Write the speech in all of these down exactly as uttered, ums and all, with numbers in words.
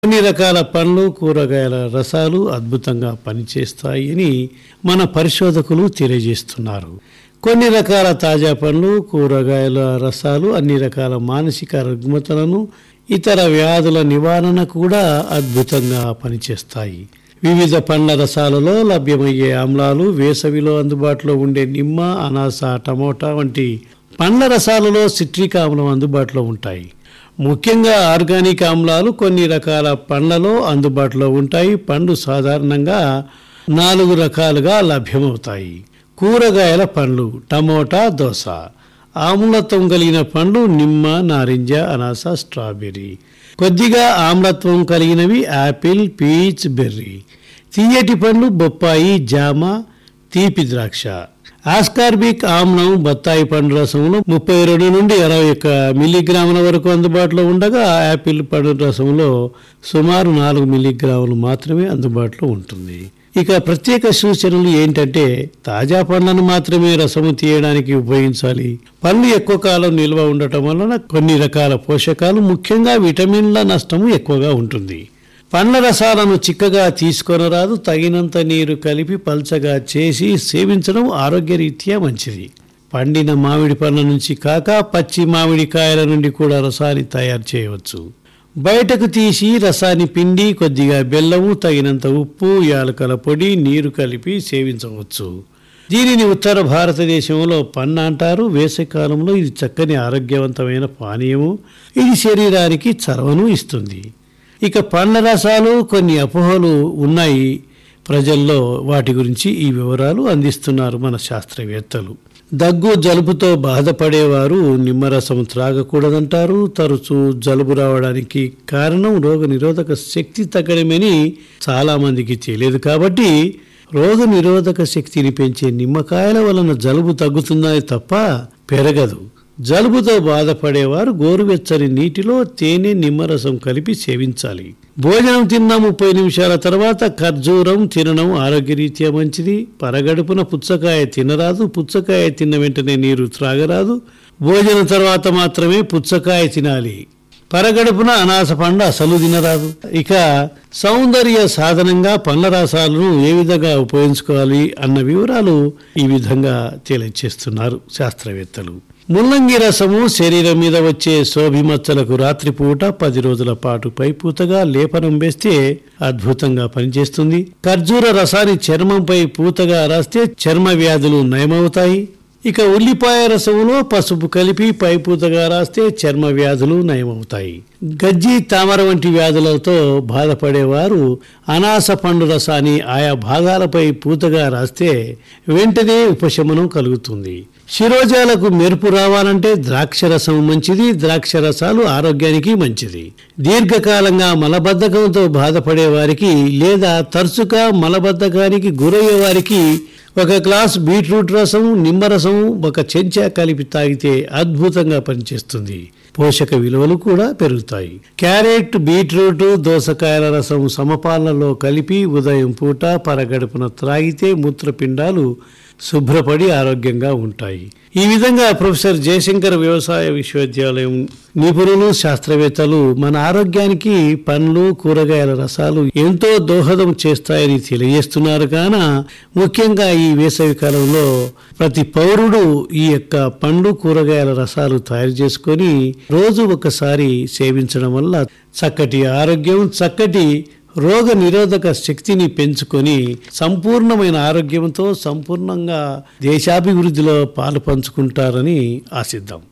కొన్ని రకాల పండ్లు కూరగాయల రసాలు అద్భుతంగా పనిచేస్తాయని మన పరిశోధకులు తెలియజేస్తున్నారు. కొన్ని రకాల తాజా పండ్లు కూరగాయల రసాలు అన్ని రకాల మానసిక రుగ్మతలను ఇతర వ్యాధుల నివారణకు కూడా అద్భుతంగా పనిచేస్తాయి. వివిధ పండ్ల రసాలలో లభ్యమయ్యే ఆమ్లాలు వేసవిలో అందుబాటులో ఉండే నిమ్మ అనాస టమోటా వంటి పండ్ల రసాలలో సిట్రిక్ ఆమ్లం అందుబాటులో ఉంటాయి. ముఖ్యంగా ఆర్గానిక్ ఆమ్లాలు కొన్ని రకాల పండ్లలో అందుబాటులో ఉంటాయి. పండ్లు సాధారణంగా నాలుగు రకాలుగా లభ్యమవుతాయి. కూరగాయల పండ్లు టమోటా దోస. ఆమ్లత్వం కలిగిన పండ్లు నిమ్మ నారింజ అనాస స్ట్రాబెర్రీ. కొద్దిగా ఆమ్లత్వం కలిగినవి యాపిల్ పీచ్ బెర్రీ. తీయటి పండ్లు బొప్పాయి జామ తీపి ద్రాక్ష. ఆస్కార్బిక్ ఆమ్లం బత్తాయి పండు రసంలో ముప్పై రెండు నుండి అరవై ఒక్క మిల్లీగ్రాముల వరకు అందుబాటులో ఉండగా యాపిల్ పండు రసంలో సుమారు నాలుగు మిల్లీగ్రాములు మాత్రమే అందుబాటులో ఉంటుంది. ఇక ప్రత్యేక సూచనలు ఏంటంటే తాజా పండ్లను మాత్రమే రసము తీయడానికి ఉపయోగించాలి. పండ్లు ఎక్కువ కాలం నిల్వ ఉండటం వలన కొన్ని రకాల పోషకాలు ముఖ్యంగా విటమిన్ల నష్టము ఎక్కువగా ఉంటుంది. పండ్ల రసాలను చిక్కగా తీసుకొనరాదు. తగినంత నీరు కలిపి పల్చగా చేసి సేవించడం ఆరోగ్యరీత్యా మంచిది. పండిన మామిడి పండ్ల నుంచి కాక పచ్చి మామిడి కాయల నుండి కూడా రసాన్ని తయారు చేయవచ్చు. బయటకు తీసి రసాన్ని పిండి కొద్దిగా బెల్లము తగినంత ఉప్పు యాలకుల పొడి నీరు కలిపి సేవించవచ్చు. దీనిని ఉత్తర భారతదేశంలో పన్న అంటారు. వేసవికాలంలో ఇది చక్కని ఆరోగ్యవంతమైన పానీయము. ఇది శరీరానికి చలవను ఇస్తుంది. ఇక పండ్ల రసాలు కొన్ని అపోహలు ఉన్నాయి ప్రజల్లో. వాటి గురించి ఈ వివరాలు అందిస్తున్నారు మన శాస్త్రవేత్తలు. దగ్గు జలుబుతో బాధపడేవారు నిమ్మరసం త్రాగకూడదంటారు. తరచూ జలుబు రావడానికి కారణం రోగ నిరోధక శక్తి తగ్గడమని చాలామందికి తెలియదు. కాబట్టి రోగ నిరోధక శక్తిని పెంచే నిమ్మకాయల వలన జలుబు తగ్గుతుందని తప్ప పెరగదు. జలుబుతో బాధపడేవారు గోరువెచ్చని నీటిలో తేనె నిమ్మరసం కలిపి సేవించాలి. భోజనం తిన్న ముప్పై నిమిషాల తర్వాత ఖర్జూరం తినడం ఆరోగ్యరీత్యా మంచిది. పరగడుపున పుచ్చకాయ తినరాదు. పుచ్చకాయ తిన్న వెంటనే నీరు త్రాగరాదు. భోజనం తర్వాత మాత్రమే పుచ్చకాయ తినాలి. పరగడుపున అనాస పండు అసలు తినరాదు. ఇక సౌందర్య సాధనంగా పండ్ల రసాలను ఏ విధంగా ఉపయోగించుకోవాలి అన్న వివరాలు ఈ విధంగా తెలియజేస్తున్నారు శాస్త్రవేత్తలు. ముల్లంగి రసము శరీరం మీద వచ్చే శోభిమచ్చలకు రాత్రిపూట పది రోజుల పాటు పైపూతగా లేపనం వేస్తే అద్భుతంగా పనిచేస్తుంది. ఖర్జూర రసాన్ని చర్మంపై పూతగా రాస్తే చర్మ వ్యాధులు నయమవుతాయి. ఇక ఉల్లిపాయ రసములో పసుపు కలిపి పైపూతగా రాస్తే చర్మ వ్యాధులు నయమవుతాయి. గజ్జి తామర వంటి వ్యాధులతో బాధపడేవారు అనాస పండు రసాన్ని ఆయా భాగాలపై పూతగా రాస్తే వెంటనే ఉపశమనం కలుగుతుంది. శిరోజాలకు మెరుపు రావాలంటే ద్రాక్ష రసం మంచిది. ద్రాక్ష రసాలు ఆరోగ్యానికి మంచిది. దీర్ఘకాలంగా మలబద్ధకంతో బాధపడే వారికి లేదా తరచుగా మలబద్ధకానికి గురయ్యే వారికి ఒక గ్లాస్ బీట్రూట్ రసం నిమ్మరసం ఒక చెంచా కలిపి తాగితే అద్భుతంగా పనిచేస్తుంది. పోషక విలువలు కూడా పెరుగుతాయి. క్యారెట్ బీట్రూట్ దోసకాయల రసం సమపాలనలో కలిపి ఉదయం పూట పరగడుపున త్రాగితే మూత్రపిండాలు శుభ్రపడి ఆరోగ్యంగా ఉంటాయి. ఈ విధంగా ప్రొఫెసర్ జయశంకర్ వ్యవసాయ విశ్వవిద్యాలయం నిపుణులు శాస్త్రవేత్తలు మన ఆరోగ్యానికి పండ్లు కూరగాయల రసాలు ఎంతో దోహదం చేస్తాయని తెలియజేస్తున్నారు. కాన ముఖ్యంగా ఈ వేసవి కాలంలో ప్రతి పౌరుడు ఈ యొక్క పండ్లు కూరగాయల రసాలు తయారు చేసుకొని రోజు ఒకసారి సేవించడం వల్ల చక్కటి ఆరోగ్యం చక్కటి రోగ నిరోధక శక్తిని పెంచుకొని సంపూర్ణమైన ఆరోగ్యంతో సంపూర్ణంగా దేశాభివృద్ధిలో పాలు పంచుకుంటారని ఆశిద్దాం.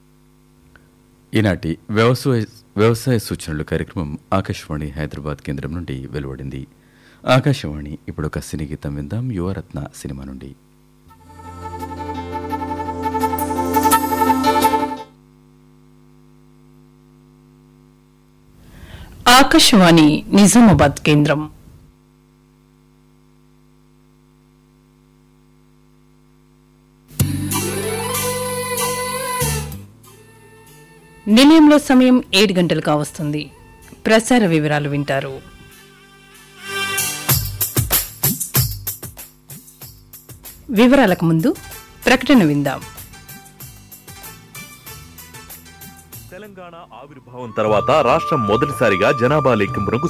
ఈనాటి వ్యవసాయ వ్యవసాయ సూచనలు కార్యక్రమం ఆకాశవాణి హైదరాబాద్ కేంద్రం నుండి వెలువడింది. ఆకాశవాణి ఇప్పుడు ఒక సినీ గీతం విందాం. యువరత్న సినిమా నుండి. ఆకాశవాణి నిజామాబాద్ కేంద్రం. నిలయంలో సమయం ఏడు గంటలు కావస్తుంది. ప్రసార వివరాలు వింటారు. వివరాలకు ముందు ప్రకటన విందాం. తెలంగాణ ఆవిర్భావం తర్వాత రాష్ట్రం మొదటిసారిగా జనాభా లెక్కింపునకు